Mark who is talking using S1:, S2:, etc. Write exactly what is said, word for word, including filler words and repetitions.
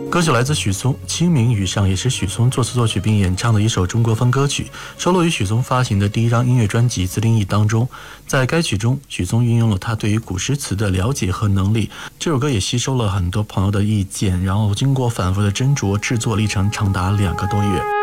S1: 歌曲来自许嵩，《清明雨上》也是许嵩作词作曲并演唱的一首中国风歌曲，收录于许嵩发行的第一张音乐专辑《自定义》当中。在该曲中，许嵩运用了他对于古诗词的了解和能力，这首歌也吸收了很多朋友的意见，然后经过反复的斟酌制作，历程长达两个多月。